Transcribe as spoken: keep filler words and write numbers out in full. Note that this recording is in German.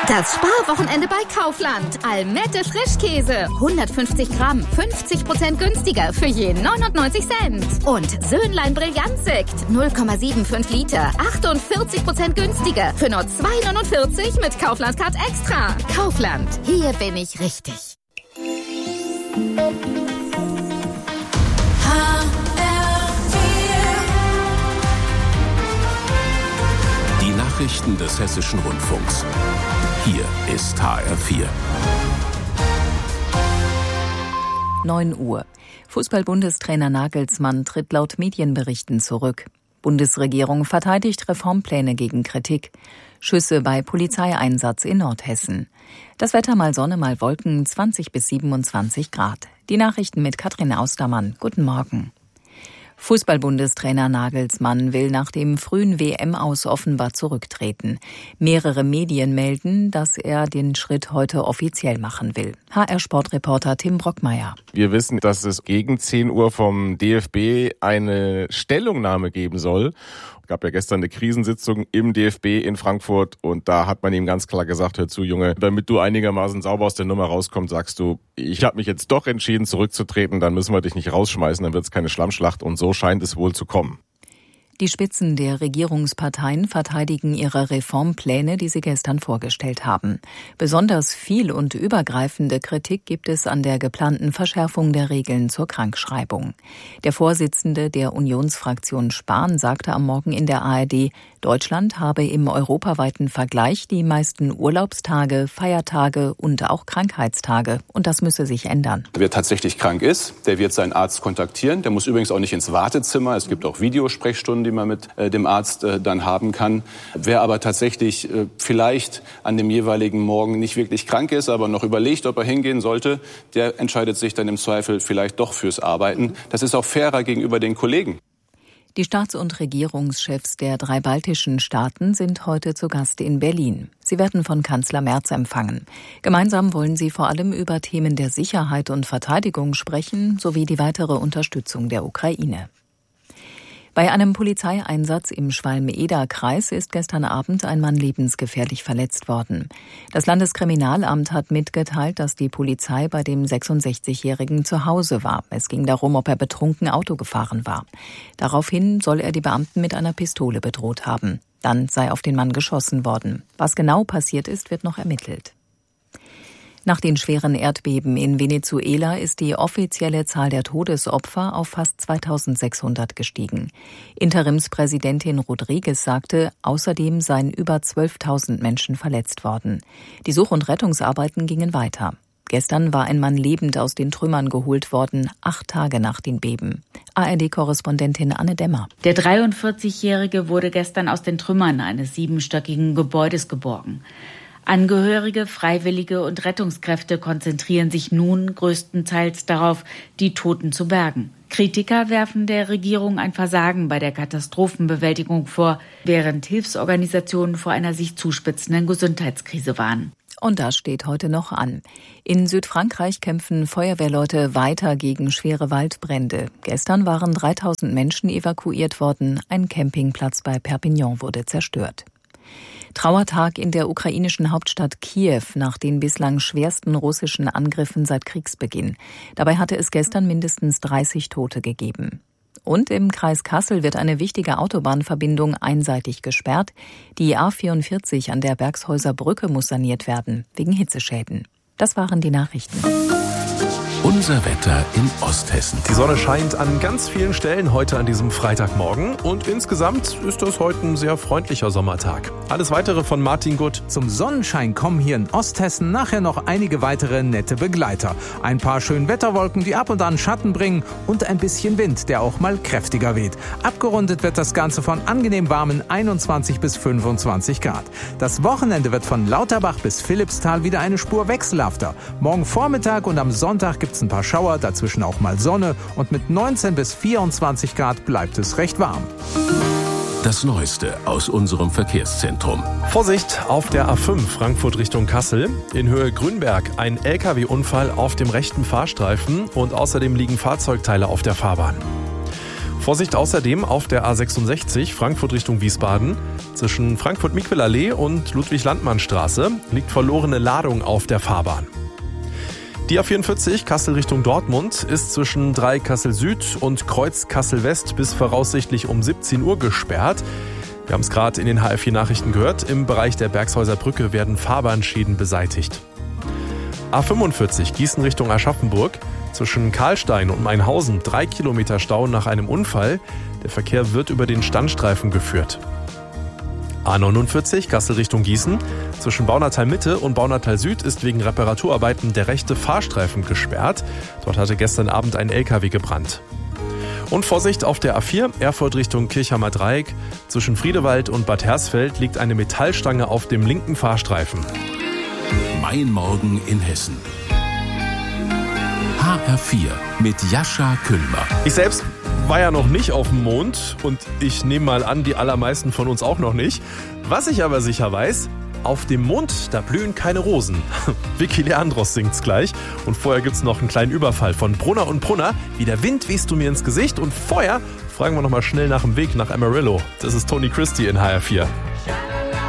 Das Sparwochenende bei Kaufland. Almette Frischkäse. hundertfünfzig Gramm, fünfzig Prozent günstiger für je neunundneunzig Cent. Und Söhnlein Brillantsekt. null Komma fünfundsiebzig Liter, achtundvierzig Prozent günstiger für nur zwei neunundvierzig mit Kaufland Card Extra. Kaufland. Hier bin ich richtig. Die Nachrichten des Hessischen Rundfunks. Hier ist H R vier. neun Uhr. Fußball-Bundestrainer Nagelsmann tritt laut Medienberichten zurück. Bundesregierung verteidigt Reformpläne gegen Kritik. Schüsse bei Polizeieinsatz in Nordhessen. Das Wetter mal Sonne, mal Wolken, zwanzig bis siebenundzwanzig Grad. Die Nachrichten mit Katrin Austermann. Guten Morgen. Fußball-Bundestrainer Nagelsmann will nach dem frühen W M-Aus offenbar zurücktreten. Mehrere Medien melden, dass er den Schritt heute offiziell machen will. H R-Sportreporter Tim Brockmeier. Wir wissen, dass es gegen zehn Uhr vom D F B eine Stellungnahme geben soll. Es gab ja gestern eine Krisensitzung im D F B in Frankfurt und da hat man ihm ganz klar gesagt, hör zu Junge, damit du einigermaßen sauber aus der Nummer rauskommst, sagst du, ich habe mich jetzt doch entschieden zurückzutreten, dann müssen wir dich nicht rausschmeißen, dann wird es keine Schlammschlacht und so scheint es wohl zu kommen. Die Spitzen der Regierungsparteien verteidigen ihre Reformpläne, die sie gestern vorgestellt haben. Besonders viel und übergreifende Kritik gibt es an der geplanten Verschärfung der Regeln zur Krankschreibung. Der Vorsitzende der Unionsfraktion Spahn sagte am Morgen in der A R D, Deutschland habe im europaweiten Vergleich die meisten Urlaubstage, Feiertage und auch Krankheitstage. Und das müsse sich ändern. Wer tatsächlich krank ist, der wird seinen Arzt kontaktieren. Der muss übrigens auch nicht ins Wartezimmer. Es gibt auch Videosprechstunden, die man mit äh, dem Arzt äh, dann haben kann. Wer aber tatsächlich äh, vielleicht an dem jeweiligen Morgen nicht wirklich krank ist, aber noch überlegt, ob er hingehen sollte, der entscheidet sich dann im Zweifel vielleicht doch fürs Arbeiten. Das ist auch fairer gegenüber den Kollegen. Die Staats- und Regierungschefs der drei baltischen Staaten sind heute zu Gast in Berlin. Sie werden von Kanzler Merz empfangen. Gemeinsam wollen sie vor allem über Themen der Sicherheit und Verteidigung sprechen, sowie die weitere Unterstützung der Ukraine. Bei einem Polizeieinsatz im Schwalm-Eder-Kreis ist gestern Abend ein Mann lebensgefährlich verletzt worden. Das Landeskriminalamt hat mitgeteilt, dass die Polizei bei dem sechsundsechzigjährigen zu Hause war. Es ging darum, ob er betrunken Auto gefahren war. Daraufhin soll er die Beamten mit einer Pistole bedroht haben. Dann sei auf den Mann geschossen worden. Was genau passiert ist, wird noch ermittelt. Nach den schweren Erdbeben in Venezuela ist die offizielle Zahl der Todesopfer auf fast zweitausendsechshundert gestiegen. Interimspräsidentin Rodriguez sagte, außerdem seien über zwölftausend Menschen verletzt worden. Die Such- und Rettungsarbeiten gingen weiter. Gestern war ein Mann lebend aus den Trümmern geholt worden, acht Tage nach den Beben. A R D-Korrespondentin Anne Demmer. Der dreiundvierzigjährige wurde gestern aus den Trümmern eines siebenstöckigen Gebäudes geborgen. Angehörige, Freiwillige und Rettungskräfte konzentrieren sich nun größtenteils darauf, die Toten zu bergen. Kritiker werfen der Regierung ein Versagen bei der Katastrophenbewältigung vor, während Hilfsorganisationen vor einer sich zuspitzenden Gesundheitskrise warnen. Und das steht heute noch an. In Südfrankreich kämpfen Feuerwehrleute weiter gegen schwere Waldbrände. Gestern waren dreitausend Menschen evakuiert worden. Ein Campingplatz bei Perpignan wurde zerstört. Trauertag in der ukrainischen Hauptstadt Kiew nach den bislang schwersten russischen Angriffen seit Kriegsbeginn. Dabei hatte es gestern mindestens dreißig Tote gegeben. Und im Kreis Kassel wird eine wichtige Autobahnverbindung einseitig gesperrt. Die A vierundvierzig an der Bergshäuser Brücke muss saniert werden, wegen Hitzeschäden. Das waren die Nachrichten. Unser Wetter in Osthessen. Die Sonne scheint an ganz vielen Stellen heute an diesem Freitagmorgen und insgesamt ist das heute ein sehr freundlicher Sommertag. Alles Weitere von Martin Gutt. Zum Sonnenschein kommen hier in Osthessen nachher noch einige weitere nette Begleiter. Ein paar Schönwetterwolken, die ab und an Schatten bringen und ein bisschen Wind, der auch mal kräftiger weht. Abgerundet wird das Ganze von angenehm warmen einundzwanzig bis fünfundzwanzig Grad. Das Wochenende wird von Lauterbach bis Philippsthal wieder eine Spur wechselhafter. Morgen Vormittag und am Sonntag gibt es ein paar Schauer, dazwischen auch mal Sonne und mit neunzehn bis vierundzwanzig Grad bleibt es recht warm. Das Neueste aus unserem Verkehrszentrum. Vorsicht auf der A fünf Frankfurt Richtung Kassel. In Höhe Grünberg ein L K W-Unfall auf dem rechten Fahrstreifen und außerdem liegen Fahrzeugteile auf der Fahrbahn. Vorsicht außerdem auf der A sechsundsechzig Frankfurt Richtung Wiesbaden. Zwischen Frankfurt-Miquel-Allee und Ludwig-Landmann-Straße liegt verlorene Ladung auf der Fahrbahn. Die A vierundvierzig Kassel Richtung Dortmund ist zwischen drei Kassel Süd und Kreuz Kassel West bis voraussichtlich um siebzehn Uhr gesperrt. Wir haben es gerade in den H R vier Nachrichten gehört. Im Bereich der Bergshäuser Brücke werden Fahrbahnschäden beseitigt. A fünfundvierzig Gießen Richtung Aschaffenburg. Zwischen Karlstein und Mainhausen drei Kilometer Stau nach einem Unfall. Der Verkehr wird über den Standstreifen geführt. A neunundvierzig Kassel Richtung Gießen. Zwischen Baunatal Mitte und Baunatal Süd ist wegen Reparaturarbeiten der rechte Fahrstreifen gesperrt. Dort hatte gestern Abend ein L K W gebrannt. Und Vorsicht auf der A vier, Erfurt Richtung Kirchheimer Dreieck. Zwischen Friedewald und Bad Hersfeld liegt eine Metallstange auf dem linken Fahrstreifen. Mein Morgen in Hessen. H R vier mit Jascha Küllmer. Ich selbst war ja noch nicht auf dem Mond und ich nehme mal an, die allermeisten von uns auch noch nicht. Was ich aber sicher weiß, auf dem Mond, da blühen keine Rosen. Vicky Leandros singt's gleich. Und vorher gibt's noch einen kleinen Überfall von Brunner und Brunner. Wie der Wind wehst du mir ins Gesicht. Und vorher fragen wir noch mal schnell nach dem Weg nach Amarillo. Das ist Tony Christie in H R vier.